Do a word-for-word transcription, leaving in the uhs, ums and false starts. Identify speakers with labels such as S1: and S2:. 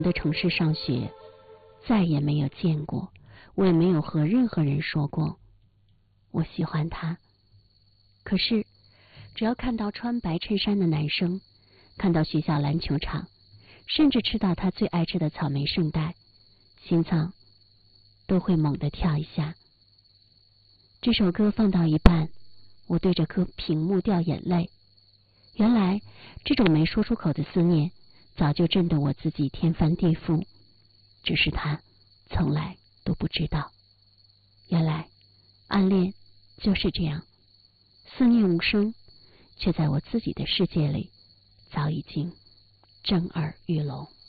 S1: 的城市上学，再也没有见过，我也没有和任何人说过我喜欢他。可是只要看到穿白衬衫的男生，看到学校篮球场，甚至吃到他最爱吃的草莓圣代，心脏都会猛地跳一下。这首歌放到一半，我对着歌屏幕掉眼泪。原来这种没说出口的思念早就震得我自己天翻地覆，只是他从来都不知道。原来暗恋就是这样，思念无声，却在我自己的世界里早已经震耳欲聋。